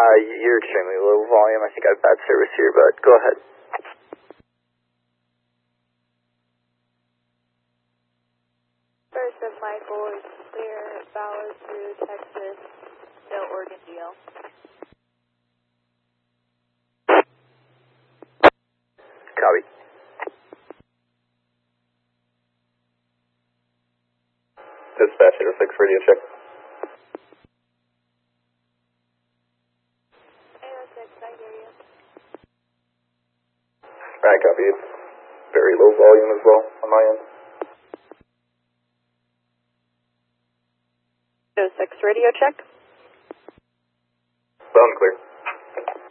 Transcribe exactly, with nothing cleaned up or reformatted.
Uh, you're extremely low volume. I think I have bad service here, but go ahead. First of Michael is clear, valid through Texas, no Oregon D L. Copy. Dispatch eight oh six, radio check. eight oh six, I hear you. Alright, copy. It's very low volume as well on my end. eight oh six, radio check. Sound clear.